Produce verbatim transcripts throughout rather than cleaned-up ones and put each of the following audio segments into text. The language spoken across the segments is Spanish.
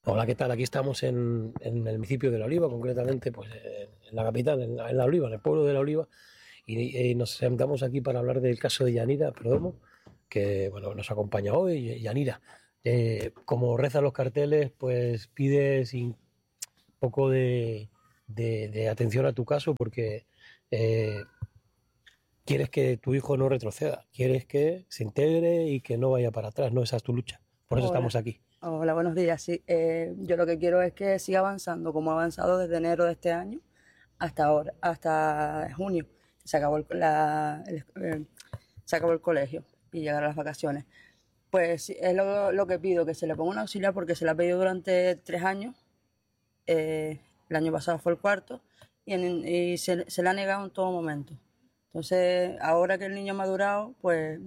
Hola, ¿qué tal? Aquí estamos en, en el municipio de La Oliva, concretamente pues, en, en la capital, en la, en La Oliva, en el pueblo de La Oliva, y, y nos sentamos aquí para hablar del caso de Yanira Perdomo, que bueno, nos acompaña hoy. Yanira, eh, como rezan los carteles, pues pides un poco de, de- de atención a tu caso porque eh, quieres que tu hijo no retroceda, quieres que se integre y que no vaya para atrás, no esa es tu lucha. Por eso estamos Hola, aquí. hola, buenos días. Sí, eh, yo lo que quiero es que siga avanzando como ha avanzado desde enero de este año hasta ahora, hasta junio. Se acabó el, la- el- eh, se acabó el colegio y llegaron las vacaciones. Pues sí, es lo, lo que pido, que se le ponga un auxiliar porque se le ha pedido durante tres años. Eh, el año pasado fue el cuarto y, en- y se, se le ha negado en todo momento. Entonces, ahora que el niño ha madurado, pues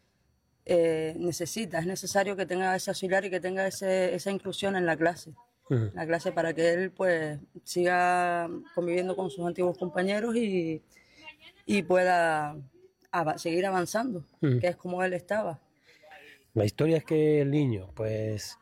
eh, necesita, es necesario que tenga ese auxiliar y que tenga ese, esa inclusión en la clase, Ujú. la clase para que él pues siga conviviendo con sus antiguos compañeros y, y pueda ava- seguir avanzando, Ujú. que es como él estaba. La historia es que el niño, pues,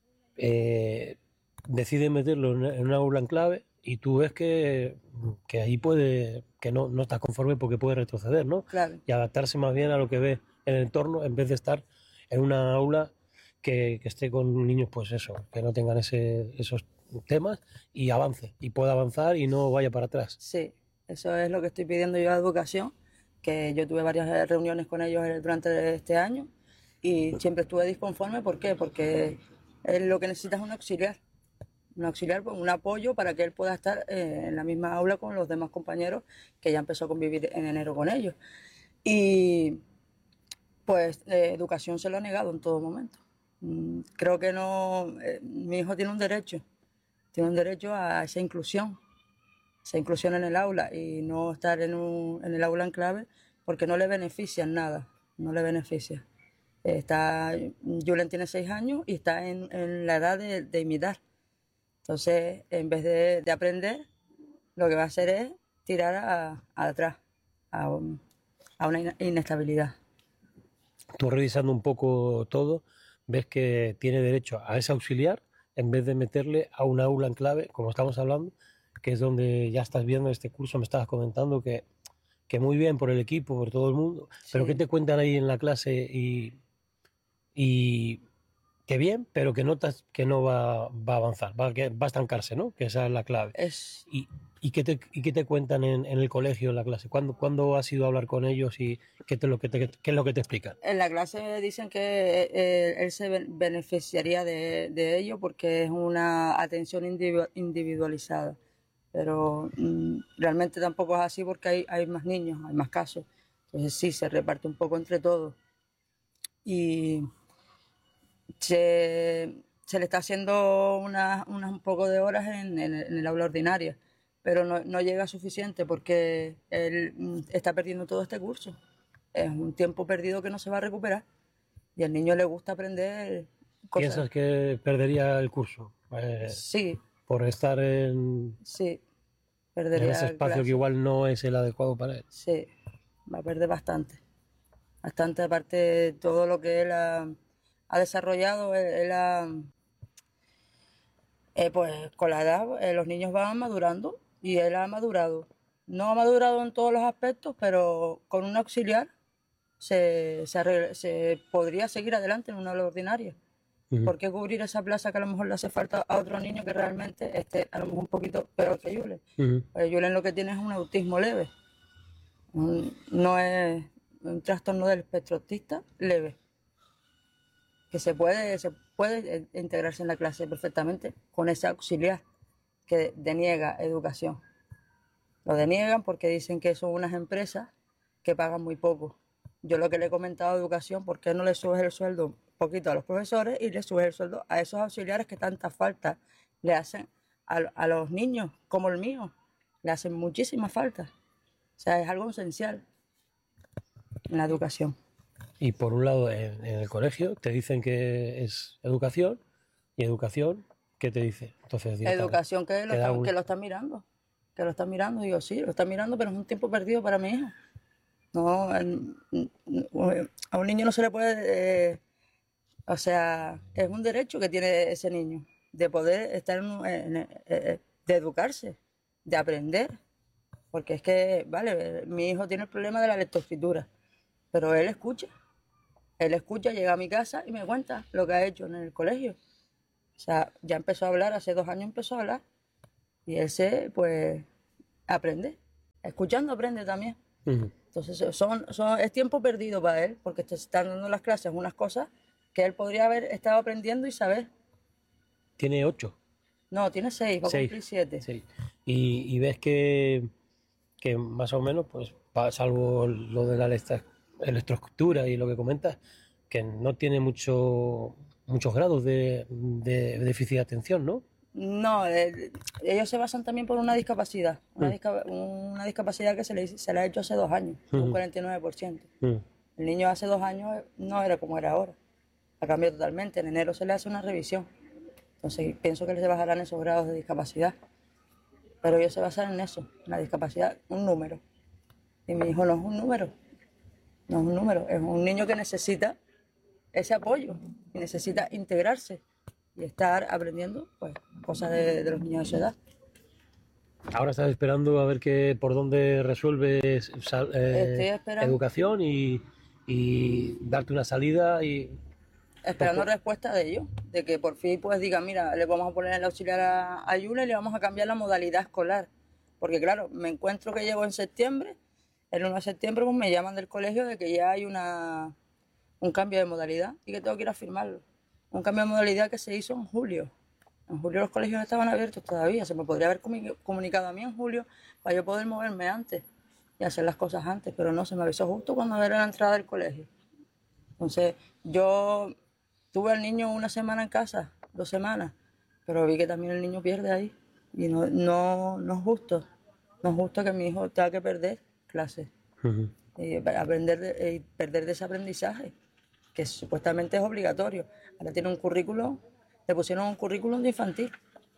eh, decide meterlo en en una aula en clave y tú ves que, que ahí puede, que no, no estás conforme porque puede retroceder, ¿no? Claro, Y adaptarse más bien a lo que ve en el entorno en vez de estar en una aula que, que esté con niños, pues eso, que no tengan ese, esos temas y avance, y pueda avanzar y no vaya para atrás. sí, eso es lo que estoy pidiendo yo a educación, que yo tuve varias reuniones con ellos durante este año y siempre estuve disconforme. ¿Por qué? Porque él lo que necesita es un auxiliar. Un auxiliar, pues, un apoyo para que él pueda estar eh, en la misma aula con los demás compañeros que ya empezó a convivir en enero con ellos. Y pues eh, educación se lo ha negado en todo momento. Mm, Creo que no, eh, mi hijo tiene un derecho, tiene un derecho a esa inclusión, esa inclusión en el aula y no estar en, un, en el aula en clave porque no le beneficia en nada, no le beneficia. Eh, Está, Julen tiene seis años y está en, en la edad de, de imitar. Entonces, en vez de, de aprender, lo que va a hacer es tirar a, a atrás, a, un- a una ina- inestabilidad. Tú revisando un poco todo, ves que tiene derecho a ese auxiliar en vez de meterle a un aula en clave, como estamos hablando, que es donde ya estás viendo este curso, me estabas comentando que, que muy bien por el equipo, por todo el mundo, pero ¿qué Sí, te cuentan ahí en la clase? Y, y que bien, pero que notas que no va, va a avanzar, va, que va a estancarse, ¿no? Que esa es la clave. es ¿Y, y, qué, te, y qué te cuentan en, en el colegio, en la clase? ¿Cuándo, ¿Cuándo has ido a hablar con ellos y qué, te, lo que te, qué es lo que te explican? en la clase dicen que eh, él se ben- beneficiaría de, de ello porque es una atención individu- individualizada. Pero mm, realmente tampoco es así porque hay, hay más niños, hay más casos. Entonces sí, se reparte un poco entre todos. Y se, se le está haciendo unas unas un poco de horas en, en, en el aula ordinaria, pero no, no llega suficiente porque él mm, está perdiendo todo este curso. Es un tiempo perdido que no se va a recuperar y al niño le gusta aprender cosas. ¿Piensas que perdería el curso eh, Sí, por estar en, sí, en ese perdería espacio que clase. igual no es el adecuado para él? Sí, va a perder bastante. Bastante aparte de todo lo que él ha, ha desarrollado, él, él ha, Eh, pues con la edad eh, los niños van madurando y él ha madurado. No ha madurado en todos los aspectos, pero con un auxiliar se, se, arregla- se podría seguir adelante en una aula ordinaria. Ujú. ¿Por qué cubrir esa plaza que a lo mejor le hace falta a otro niño que realmente esté a lo mejor un poquito peor que Julen? Ujú. Pues Julen lo que tiene es un autismo leve, un- no es un trastorno del espectro autista leve, que se puede, se puede eh, integrarse en la clase perfectamente con ese auxiliar que deniega educación. Lo deniegan porque dicen que son unas empresas que pagan muy poco. Yo lo que le he comentado a educación, ¿por qué no le subes el sueldo un poquito a los profesores y le subes el sueldo a esos auxiliares que tanta falta le hacen a, a los niños como el mío? Le hacen muchísima falta. O sea, es algo esencial en la educación. Y por un lado, en, en el colegio te dicen que es educación, y educación, ¿qué te dice? Entonces directamente Educación que lo, te da está, que un... lo está mirando, que lo está mirando. Digo, sí, lo está mirando, pero es un tiempo perdido para mi hija. No, el- a un niño no se le puede, eh, o sea, es un derecho que tiene ese niño. de poder estar en, un- en- en- eh, de educarse, de aprender. Porque es que, vale, mi hijo tiene el problema de la lectoescritura, pero él escucha. Él escucha, llega a mi casa y me cuenta lo que ha hecho en el colegio. O sea, ya empezó a hablar, hace dos años empezó a hablar. Y él se, pues, aprende. Escuchando aprende también. Ujú. Entonces, son, son, es tiempo perdido para él, porque te están dando las clases unas cosas que él podría haber estado aprendiendo y saber. Tiene ocho, No, tiene seis, va a seis, cumplir siete. seis. Y, y ves que, que más o menos, pues, pa- salvo lo de la electra- electroescultura y lo que comentas, que no tiene mucho, muchos grados de, de déficit de atención, ¿no? No, eh, ellos se basan también por una discapacidad, una, Mm, disca- una discapacidad que se le, se le ha hecho hace dos años, un ujú, cuarenta y nueve por ciento. mm. El niño hace dos años no era como era ahora, ha cambiado totalmente. En enero se le hace una revisión, entonces pienso que se bajarán esos grados de discapacidad, pero ellos se basan en eso, en la discapacidad, un número. Y mi hijo no es un número, no es un número, es un niño que necesita ese apoyo y necesita integrarse y estar aprendiendo pues, cosas de, de los niños de su edad. Ahora estás esperando a ver qué, por dónde resuelves sal- Estoy eh, esperando, educación y, y darte una salida y esperando poco. respuesta de ellos, de que por fin pues diga, mira, le vamos a poner el auxiliar a, a Yula y le vamos a cambiar la modalidad escolar. Porque claro, me encuentro que llego en septiembre, el uno de septiembre pues me llaman del colegio de que ya hay una, un cambio de modalidad y que tengo que ir a firmarlo. Un cambio de modalidad que se hizo en julio. En julio los colegios no estaban abiertos todavía, se me podría haber comu- comunicado a mí en julio para yo poder moverme antes y hacer las cosas antes, pero no, se me avisó justo cuando era la entrada del colegio. Entonces, yo tuve al niño una semana en casa, dos semanas, pero vi que también el niño pierde ahí. Y no, no, no es justo. No es justo que mi hijo tenga que perder clases Ujú. y aprender de- y perder de ese aprendizaje, que supuestamente es obligatorio. Ahora tiene un currículum, le pusieron un currículum de infantil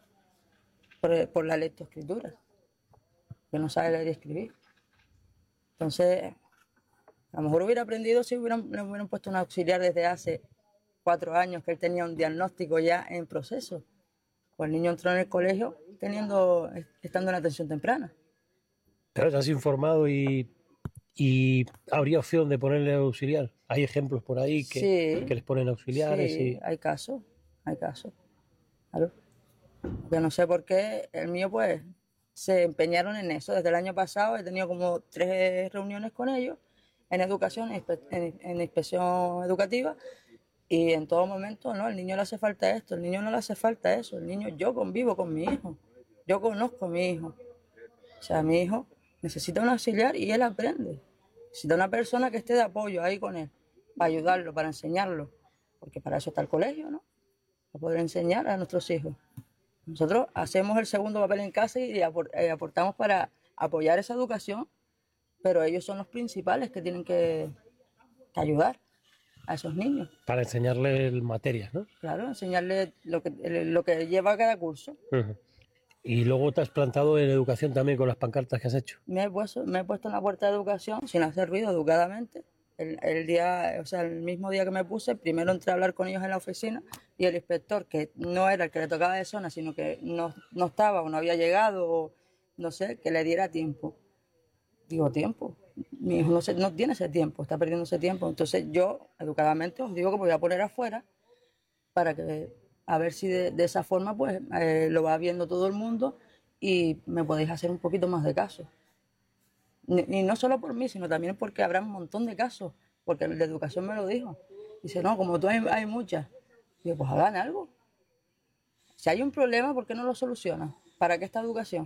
por, por la lectoescritura, que no sabe leer y escribir. Entonces, a lo mejor hubiera aprendido si hubieran, le hubieran puesto un auxiliar desde hace cuatro años, que él tenía un diagnóstico ya en proceso. Pues el niño entró en el colegio teniendo, estando en atención temprana. Pero te has informado y, y habría opción de ponerle auxiliar. Hay ejemplos por ahí que, que Sí, les ponen auxiliares sí, y... hay casos, hay casos. Claro. Yo no sé por qué el mío, pues, se empeñaron en eso. Desde el año pasado he tenido como tres reuniones con ellos en educación, en, inspe- en- en inspección educativa, y en todo momento, no, al niño le hace falta esto, al niño no le hace falta eso, el niño, yo convivo con mi hijo, yo conozco a mi hijo. O sea, mi hijo necesita un auxiliar y él aprende. Necesita una persona que esté de apoyo ahí con él, para ayudarlo, para enseñarlo, porque para eso está el colegio, ¿no? Para poder enseñar a nuestros hijos. Nosotros hacemos el segundo papel en casa y apor- eh, aportamos para apoyar esa educación, pero ellos son los principales que tienen que, que ayudar a esos niños. para enseñarles materias, ¿no? Claro, enseñarles lo que, lo que lleva cada curso. Ujú. Y luego te has plantado en educación también con las pancartas que has hecho. Me he puesto, me he puesto en la puerta de educación sin hacer ruido, educadamente. El, el día, o sea, el mismo día que me puse, primero entré a hablar con ellos en la oficina y el inspector, que no era el que le tocaba de zona, sino que no, no estaba o no había llegado, o no sé, que le diera tiempo. Digo, tiempo. Mi hijo no, se, no tiene ese tiempo, está perdiendo ese tiempo. Entonces yo, educadamente, os digo que me voy a poner afuera para que, a ver si de, de esa forma, pues, eh, lo va viendo todo el mundo y me podéis hacer un poquito más de caso. Y no solo por mí, sino también porque habrá un montón de casos, porque el de educación me lo dijo. Dice, no, como tú hay, hay muchas. Digo, pues hagan algo. Si hay un problema, ¿por qué no lo solucionan? ¿Para qué está educación?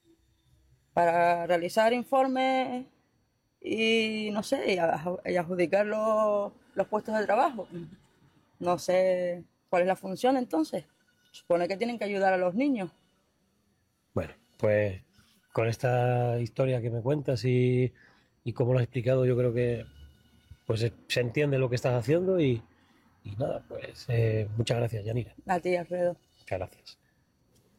¿Para realizar informes y, no sé, y, aj- y adjudicar los, los puestos de trabajo? No sé cuál es la función entonces. Supone que tienen que ayudar a los niños. Bueno, pues con esta historia que me cuentas y, y cómo lo has explicado, yo creo que pues eh, se entiende lo que estás haciendo y, y nada, pues eh, muchas gracias, Yanira. A ti, Alfredo. Muchas gracias.